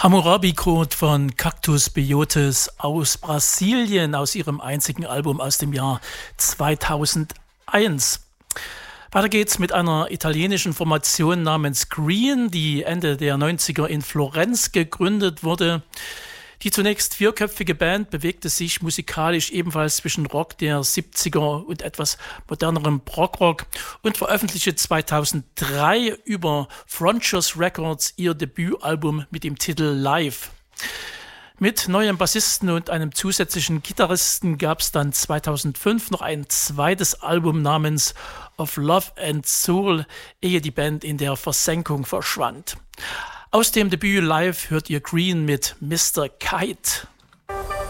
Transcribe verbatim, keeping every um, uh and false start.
Hammurabi Code von Cactus Biotes aus Brasilien, aus ihrem einzigen Album aus dem Jahr zweitausendeins. Weiter geht's mit einer italienischen Formation namens Green, die Ende der neunziger in Florenz gegründet wurde. Die zunächst vierköpfige Band bewegte sich musikalisch ebenfalls zwischen Rock der siebziger und etwas modernerem Prog-Rock und veröffentlichte zweitausenddrei über Frontiers Records ihr Debütalbum mit dem Titel Live. Mit neuem Bassisten und einem zusätzlichen Gitarristen gab es dann zweitausendfünf noch ein zweites Album namens Of Love and Soul, ehe die Band in der Versenkung verschwand. Aus dem Debüt Live hört ihr Green mit Mister Kite.